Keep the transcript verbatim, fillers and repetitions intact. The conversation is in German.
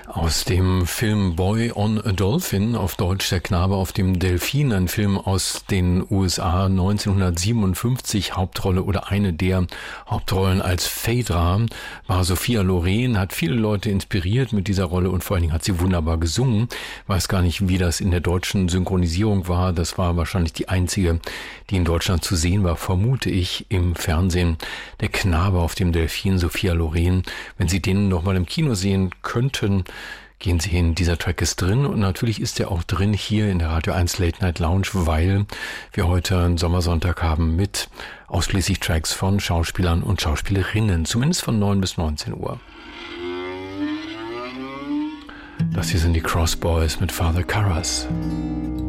Aus dem Film Boy on a Dolphin, auf Deutsch Der Knabe auf dem Delfin, ein Film aus den U S A neunzehnhundertsiebenundfünfzig, Hauptrolle oder eine der Hauptrollen als Phaedra war Sophia Loren, hat viele Leute inspiriert mit dieser Rolle und vor allen Dingen hat sie wunderbar gesungen. Weiß gar nicht, wie das in der deutschen Synchronisierung war, das war wahrscheinlich die einzige, die in Deutschland zu sehen war, vermute ich, im Fernsehen. Der Knabe auf dem Delfin, Sophia Loren. Wenn Sie den noch mal im Kino sehen könnten, gehen Sie hin, dieser Track ist drin und natürlich ist er auch drin hier in der Radio eins Late Night Lounge, weil wir heute einen Sommersonntag haben mit ausschließlich Tracks von Schauspielern und Schauspielerinnen, zumindest von neun bis neunzehn Uhr. Das hier sind die Cross Boys mit Father Karras.